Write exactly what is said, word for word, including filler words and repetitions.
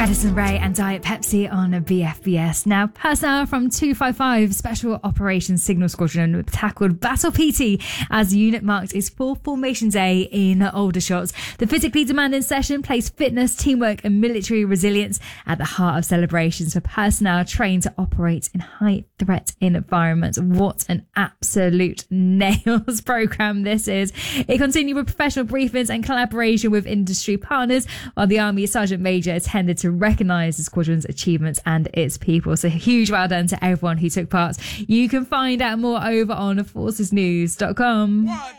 Addison Rae and Diet Pepsi on B F B S. Now, personnel from two fifty-five Special Operations Signal Squadron tackled Battle P T as the unit marked its fourth formation day in Aldershot. The physically demanding session placed fitness, teamwork and military resilience at the heart of celebrations for personnel trained to operate in high-threat environments. What an absolute nails programme this is. It continued with professional briefings and collaboration with industry partners, while the Army Sergeant Major attended to recognise the squadron's achievements and its people. So a huge well done to everyone who took part. You can find out more over on forces news dot com. One.